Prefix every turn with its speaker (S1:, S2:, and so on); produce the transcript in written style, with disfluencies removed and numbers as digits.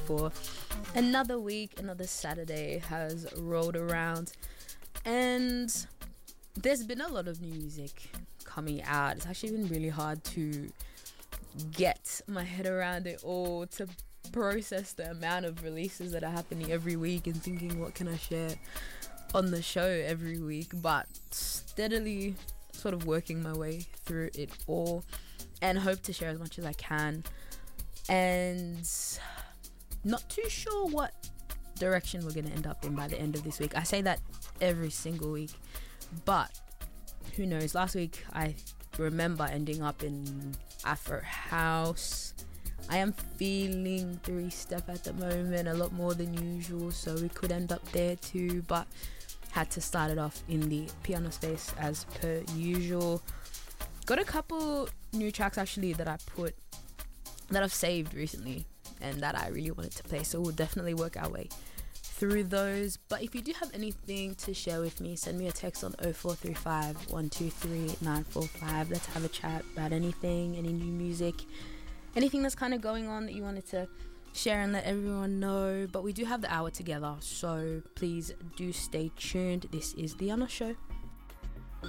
S1: for another week. Another Saturday has rolled around, and there's been a lot of new music coming out. It's actually been really hard to get my head around it all, to process the amount of releases that are happening every week and thinking, what can I share on the show every week? But steadily sort of working my way through it all, and hope to share as much as I can. And not too sure what direction we're going to end up in by the end of this week. I say that every single week, but who knows? Last week I remember ending up in Afro House. I am feeling 3-step at the moment a lot more than usual, so we could end up there too, but had to start it off in the piano space as per usual. Got a couple new tracks actually that I've saved recently and that I really wanted to play, so we'll definitely work our way through those. But if you do have anything to share with me, send me a text on 0435 123 945. Let's have a chat about anything, any new music, anything that's kind of going on that you wanted to share and let everyone know. But we do have the hour together, so please do stay tuned. This is The Anna Show.